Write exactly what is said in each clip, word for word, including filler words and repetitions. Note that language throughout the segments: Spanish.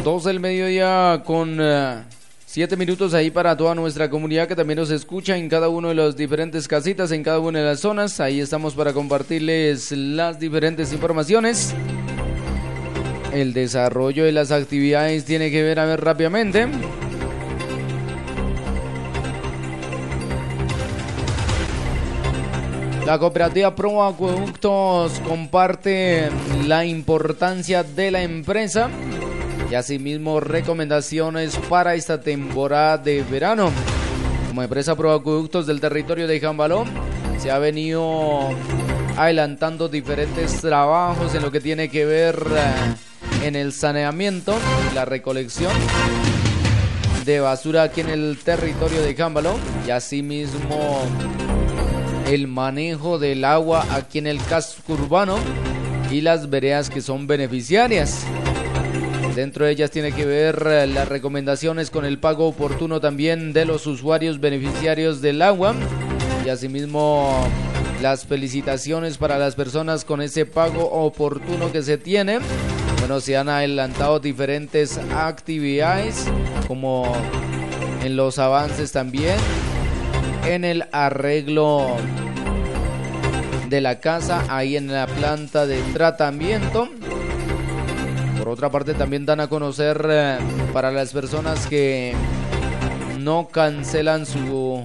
doce del mediodía con uh, siete minutos ahí para toda nuestra comunidad que también nos escucha en cada uno de las diferentes casitas, en cada una de las zonas. Ahí estamos para compartirles las diferentes informaciones. El desarrollo de las actividades tiene que ver, a ver rápidamente. La cooperativa Pro Acueductos comparte la importancia de la empresa y asimismo recomendaciones para esta temporada de verano. Como empresa Pro Acueductos del territorio de Jambaló, se ha venido adelantando diferentes trabajos en lo que tiene que ver en el saneamiento y la recolección de basura aquí en el territorio de Jambaló y asimismo el manejo del agua aquí en el casco urbano y las veredas que son beneficiarias. Dentro de ellas tiene que ver las recomendaciones con el pago oportuno también de los usuarios beneficiarios del agua y asimismo las felicitaciones para las personas con ese pago oportuno que se tiene. Bueno, se han adelantado diferentes actividades como en los avances también en el arreglo de la casa ahí en la planta de tratamiento. Por otra parte también dan a conocer eh, para las personas que no cancelan su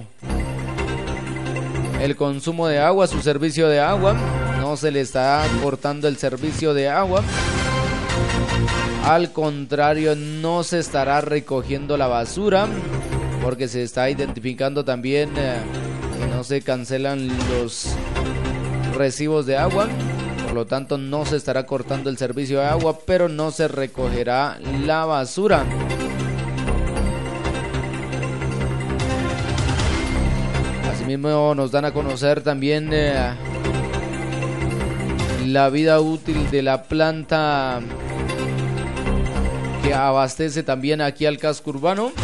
el consumo de agua, su servicio de agua, no se le está cortando el servicio de agua. Al contrario, no se estará recogiendo la basura porque se está identificando también eh, que no se cancelan los recibos de agua. Por lo tanto, no se estará cortando el servicio de agua, pero no se recogerá la basura. Asimismo, nos dan a conocer también eh, la vida útil de la planta que abastece también aquí al casco urbano.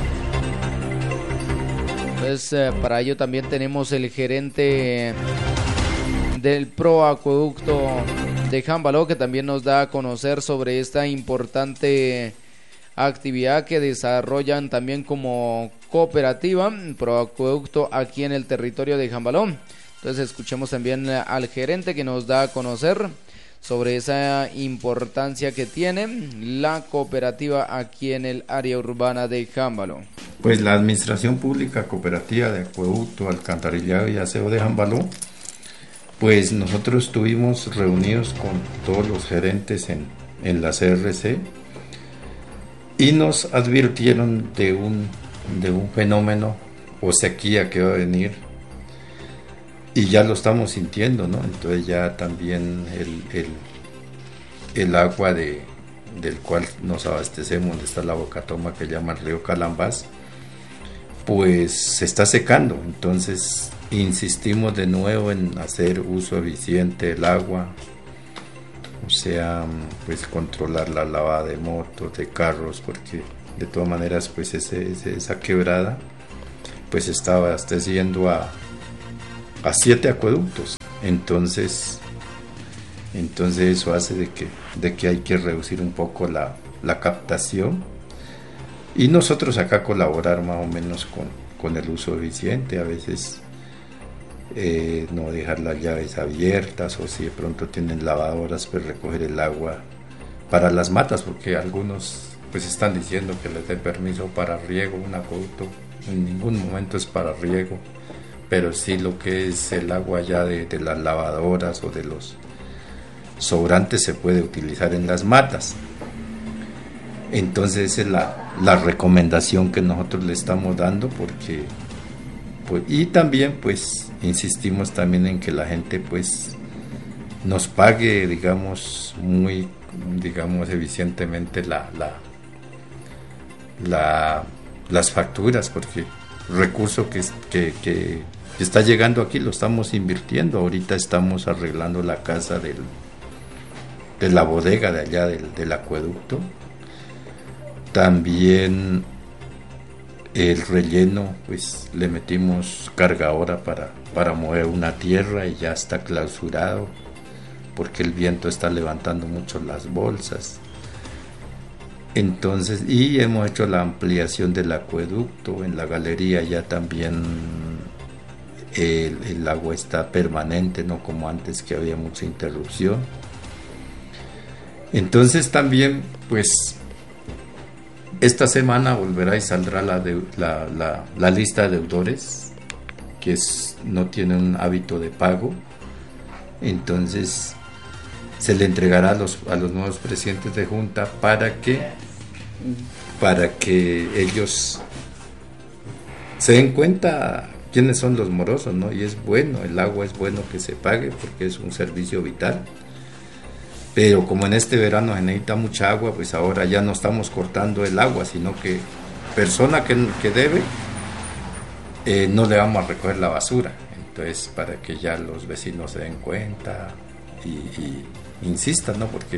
Pues eh, para ello también tenemos el gerente del Pro Acueducto de Jambaló, que también nos da a conocer sobre esta importante actividad que desarrollan también como cooperativa Pro Acueducto aquí en el territorio de Jambaló. Entonces escuchemos también al gerente que nos da a conocer sobre esa importancia que tiene la cooperativa aquí en el área urbana de Jambaló. Pues la Administración Pública Cooperativa de Acueducto, Alcantarillado y Aseo de Jambaló, pues nosotros estuvimos reunidos con todos los gerentes en, en la C R C y nos advirtieron de un, de un fenómeno o sequía que va a venir y ya lo estamos sintiendo, ¿no? Entonces ya también el, el, el agua de, del cual nos abastecemos, donde está la bocatoma que llama el río Calambás, pues se está secando. Entonces insistimos de nuevo en hacer uso eficiente del agua, o sea, pues controlar la lavada de motos, de carros, porque de todas maneras pues ese, ese, esa quebrada pues está abasteciendo a, a siete acueductos. Entonces entonces eso hace de que, de que hay que reducir un poco la, la captación y nosotros acá colaborar más o menos con, con el uso eficiente. A veces Eh, no dejar las llaves abiertas, o si de pronto tienen lavadoras, pues recoger el agua para las matas, porque algunos pues están diciendo que les den permiso para riego. Un acueducto en ningún momento es para riego, pero sí lo que es el agua ya de, de las lavadoras o de los sobrantes se puede utilizar en las matas. Entonces esa es la, la recomendación que nosotros le estamos dando, porque pues, y también pues insistimos también en que la gente pues nos pague, digamos, muy, digamos, eficientemente la, la, la, las facturas, porque el recurso que, que, que está llegando aquí lo estamos invirtiendo. Ahorita estamos arreglando la casa del, de la bodega de allá del, del acueducto. También el relleno, pues le metimos cargadora para, para mover una tierra y ya está clausurado porque el viento está levantando mucho las bolsas. Entonces, y hemos hecho la ampliación del acueducto. En la galería ya también el, el agua está permanente, no como antes que había mucha interrupción. Entonces también, pues, esta semana volverá y saldrá la, de, la, la, la lista de deudores que es, no tienen un hábito de pago. Entonces se le entregará a los, a los nuevos presidentes de junta para que, para que ellos se den cuenta quiénes son los morosos, ¿no? Y es bueno, el agua es bueno que se pague porque es un servicio vital. Pero como en este verano se necesita mucha agua, pues ahora ya no estamos cortando el agua, sino que persona que, que debe, eh, no le vamos a recoger la basura. Entonces, para que ya los vecinos se den cuenta y, y insistan, ¿no? Porque,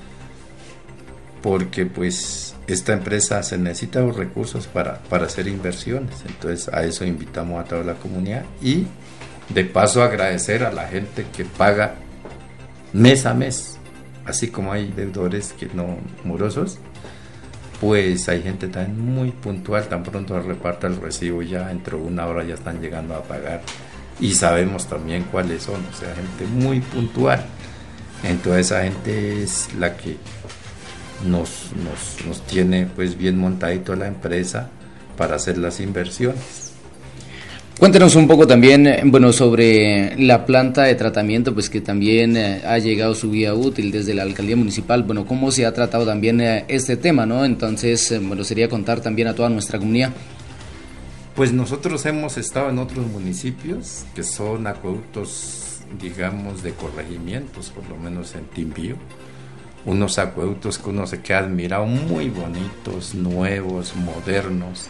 porque pues esta empresa se necesita los recursos para, para hacer inversiones. Entonces, a eso invitamos a toda la comunidad y de paso agradecer a la gente que paga mes a mes. Así como hay deudores que no morosos, pues hay gente también muy puntual. Tan pronto reparta el recibo, ya dentro de una hora ya están llegando a pagar y sabemos también cuáles son, o sea, gente muy puntual. Entonces esa gente es la que nos, nos, nos tiene pues bien montadito la empresa para hacer las inversiones. Cuéntenos un poco también, bueno, sobre la planta de tratamiento, pues que también eh, ha llegado su vía útil desde la alcaldía municipal. Bueno, cómo se ha tratado también eh, este tema, ¿no? Entonces, eh, bueno, sería contar también a toda nuestra comunidad. Pues nosotros hemos estado en otros municipios que son acueductos, digamos, de corregimientos, por lo menos en Timbío. Unos acueductos que uno se queda admirado, muy bonitos, nuevos, modernos.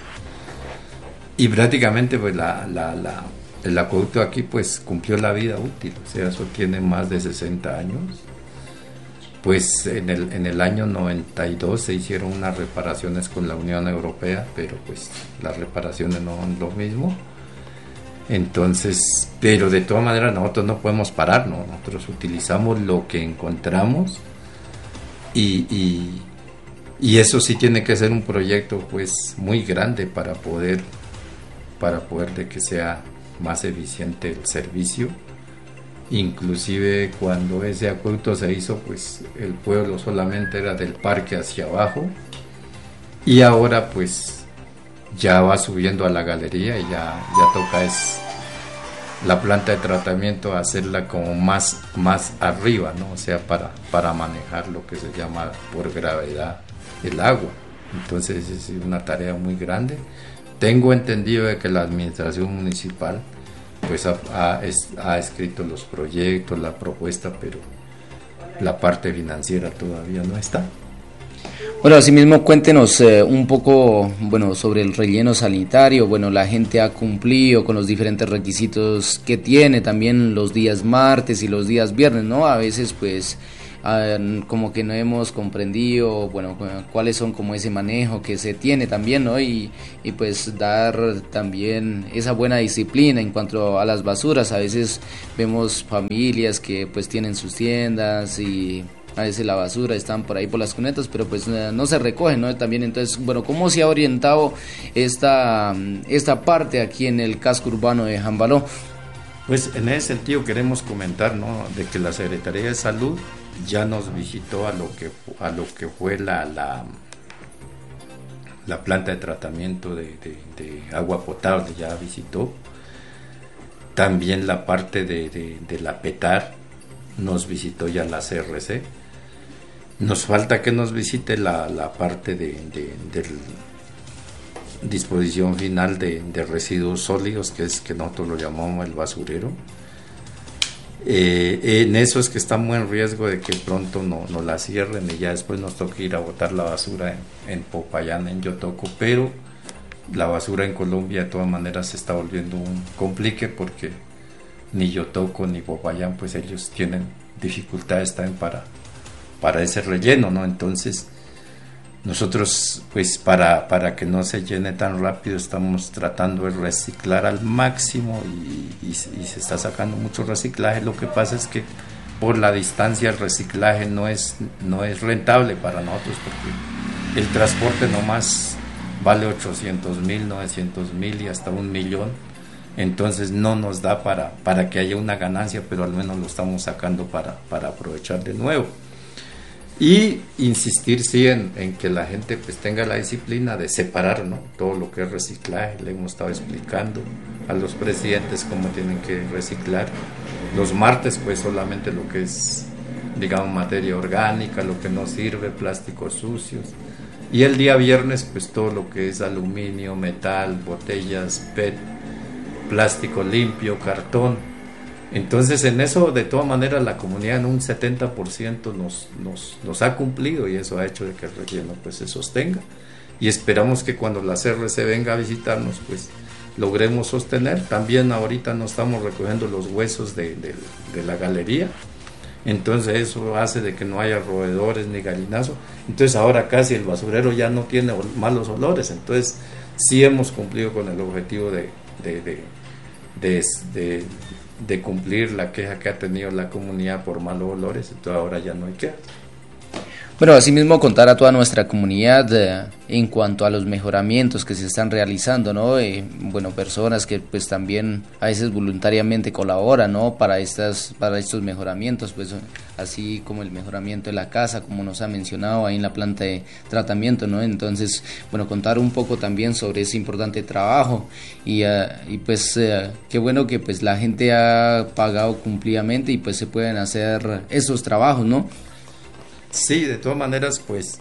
Y prácticamente pues la, la, la, el acueducto aquí pues cumplió la vida útil, o sea, eso tiene más de sesenta años. Pues en el, en el año noventa y dos se hicieron unas reparaciones con la Unión Europea, pero pues las reparaciones no son lo mismo. Entonces, pero de todas maneras nosotros no podemos parar, ¿no? Nosotros utilizamos lo que encontramos y, y, y eso sí tiene que ser un proyecto pues muy grande para poder para poder de que sea más eficiente el servicio. Inclusive cuando ese acueducto se hizo, pues el pueblo solamente era del parque hacia abajo y ahora pues ya va subiendo a la galería y ya, ya toca es la planta de tratamiento hacerla como más, más arriba, ¿no? O sea, para, para manejar lo que se llama por gravedad el agua. Entonces es una tarea muy grande. Tengo entendido de que la administración municipal pues ha, ha, es, ha escrito los proyectos, la propuesta, pero la parte financiera todavía no está. Bueno, asimismo cuéntenos eh, un poco, bueno, sobre el relleno sanitario. Bueno, la gente ha cumplido con los diferentes requisitos que tiene también los días martes y los días viernes, ¿no? A veces pues como que no hemos comprendido, bueno, cuáles son como ese manejo que se tiene también, ¿no? Y, y pues dar también esa buena disciplina en cuanto a las basuras. A veces vemos familias que pues tienen sus tiendas y a veces la basura están por ahí por las cunetas, pero pues no se recogen, ¿no? También, entonces, bueno, ¿cómo se ha orientado esta, esta parte aquí en el casco urbano de Jambaló? Pues en ese sentido queremos comentar, ¿no?, de que la Secretaría de Salud ya nos visitó a lo que a lo que fue la la, la planta de tratamiento de, de, de agua potable, ya visitó. También la parte de, de, de la PETAR nos visitó ya la C R C. Nos falta que nos visite la, la parte de, de, de disposición final de, de residuos sólidos, que es que nosotros lo llamamos el basurero. Eh, en eso es que estamos en riesgo de que pronto no, no la cierren y ya después nos toque ir a botar la basura en, en Popayán, en Yotoco, pero la basura en Colombia de todas maneras se está volviendo un complique porque ni Yotoco ni Popayán pues ellos tienen dificultades también para, para ese relleno, ¿no? Entonces nosotros pues para, para que no se llene tan rápido estamos tratando de reciclar al máximo y, y, y se está sacando mucho reciclaje. Lo que pasa es que por la distancia el reciclaje no es, no es rentable para nosotros porque el transporte nomás vale ochocientos mil, novecientos mil y hasta un millón. Entonces no nos da para, para que haya una ganancia, pero al menos lo estamos sacando para, para aprovechar de nuevo. Y insistir sí en, en que la gente pues tenga la disciplina de separar, ¿no?, todo lo que es reciclaje. Le hemos estado explicando a los presidentes cómo tienen que reciclar. Los martes pues solamente lo que es, digamos, materia orgánica, lo que no sirve, plásticos sucios. Y el día viernes pues todo lo que es aluminio, metal, botellas, P E T, plástico limpio, cartón. Entonces en eso de todas maneras la comunidad en un setenta por ciento nos, nos, nos ha cumplido, y eso ha hecho de que el relleno pues se sostenga, y esperamos que cuando la C R C venga a visitarnos pues logremos sostener. También ahorita no estamos recogiendo los huesos de, de, de la galería, entonces eso hace de que no haya roedores ni gallinazo. Entonces ahora casi el basurero ya no tiene malos olores. Entonces sí hemos cumplido con el objetivo de, de, de, de, de, de cumplir la queja que ha tenido la comunidad por malos olores. Entonces ahora ya no hay queja. Bueno, asimismo contar a toda nuestra comunidad eh, en cuanto a los mejoramientos que se están realizando, ¿no? Eh, bueno, personas que pues también a veces voluntariamente colaboran, ¿no?, para estas, para estos mejoramientos, pues así como el mejoramiento de la casa, como nos ha mencionado ahí en la planta de tratamiento, ¿no? Entonces, bueno, contar un poco también sobre ese importante trabajo, y, uh, y pues uh, qué bueno que pues la gente ha pagado cumplidamente y pues se pueden hacer estos trabajos, ¿no? Sí, de todas maneras, pues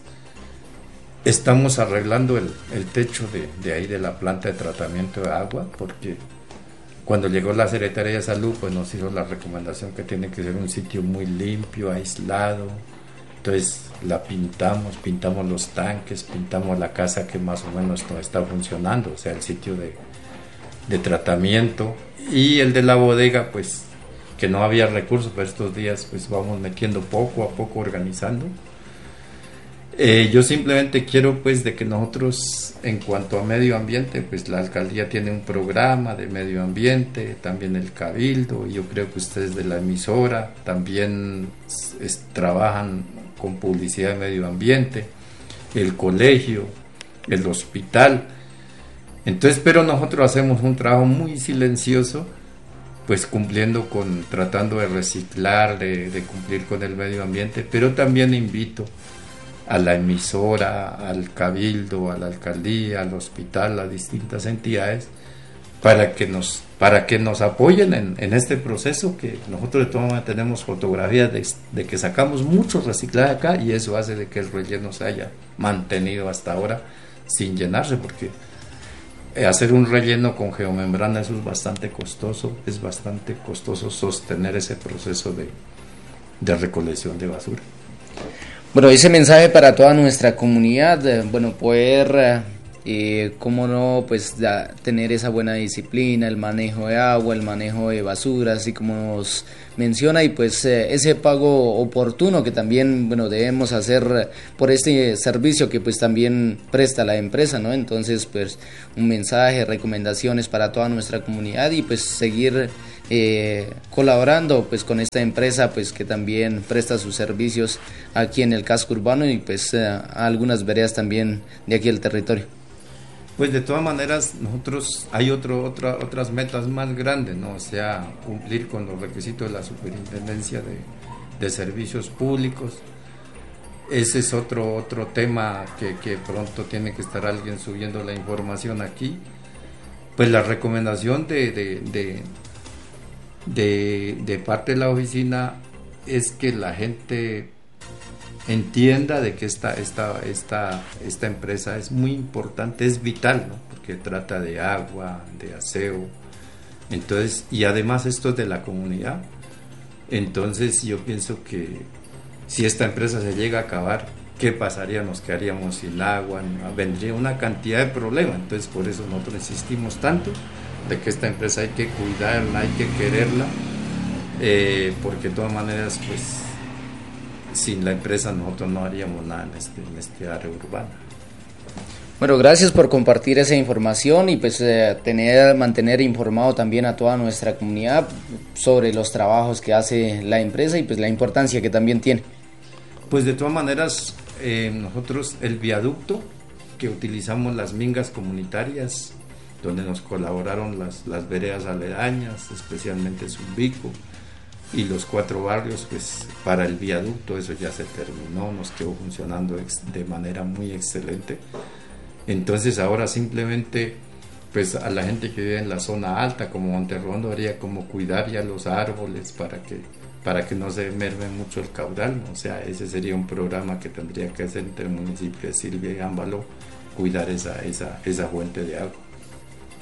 estamos arreglando el, el techo de, de ahí de la planta de tratamiento de agua, porque cuando llegó la Secretaría de Salud, pues nos hizo la recomendación que tiene que ser un sitio muy limpio, aislado. Entonces la pintamos, pintamos los tanques, pintamos la casa que más o menos no está funcionando, o sea, el sitio de, de tratamiento, y el de la bodega, pues que no había recursos para estos días, pues vamos metiendo poco a poco, organizando. Eh, yo simplemente quiero pues de que nosotros, en cuanto a medio ambiente, pues la alcaldía tiene un programa de medio ambiente, también el cabildo, y yo creo que ustedes de la emisora también es, trabajan con publicidad de medio ambiente, el colegio, el hospital. Entonces, pero nosotros hacemos un trabajo muy silencioso, pues cumpliendo con, tratando de reciclar, de, de cumplir con el medio ambiente, pero también invito a la emisora, al cabildo, a la alcaldía, al hospital, a distintas entidades, para que nos, para que nos apoyen en, en este proceso, que nosotros de todas maneras tenemos fotografías de, de que sacamos mucho reciclaje acá, y eso hace de que el relleno se haya mantenido hasta ahora sin llenarse, porque hacer un relleno con geomembrana, eso es bastante costoso, es bastante costoso sostener ese proceso de, de recolección de basura. Bueno, ese mensaje para toda nuestra comunidad, eh, bueno, poder, eh, cómo no, pues da, tener esa buena disciplina, el manejo de agua, el manejo de basura, así como nos menciona, y pues eh, ese pago oportuno que también, bueno, debemos hacer por este servicio que pues también presta la empresa, ¿no? Entonces, pues un mensaje, recomendaciones para toda nuestra comunidad, y pues seguir eh, colaborando pues con esta empresa pues que también presta sus servicios aquí en el casco urbano, y pues eh, a algunas veredas también de aquí del territorio. Pues de todas maneras nosotros hay otro, otra, otras metas más grandes, ¿no? O sea, cumplir con los requisitos de la Superintendencia de, de Servicios Públicos. Ese es otro, otro tema que, que pronto tiene que estar alguien subiendo la información aquí. Pues la recomendación de, de, de, de, de parte de la oficina es que la gente entienda de que esta, esta, esta, esta empresa es muy importante, es vital, ¿no? Porque trata de agua, de aseo, entonces, y además esto es de la comunidad. Entonces yo pienso que si esta empresa se llega a acabar, ¿qué pasaría? Nos quedaríamos sin agua, vendría una cantidad de problemas. Entonces por eso nosotros insistimos tanto de que esta empresa hay que cuidarla, hay que quererla, eh, porque de todas maneras pues sin la empresa nosotros no haríamos nada en este, en este área urbana. Bueno, gracias por compartir esa información, y pues eh, tener, mantener informado también a toda nuestra comunidad sobre los trabajos que hace la empresa y pues la importancia que también tiene. Pues de todas maneras eh, nosotros el viaducto que utilizamos, las mingas comunitarias, donde nos colaboraron las, las veredas aledañas, especialmente Zumbico, y los cuatro barrios, pues para el viaducto eso ya se terminó, nos quedó funcionando ex, de manera muy excelente. Entonces ahora simplemente pues a la gente que vive en la zona alta como Monterrondo haría como cuidar ya los árboles para que, para que no se merme mucho el caudal, ¿no? O sea, ese sería un programa que tendría que hacer entre el municipio de Silvia y Ámbalo, cuidar esa, esa, esa fuente de agua.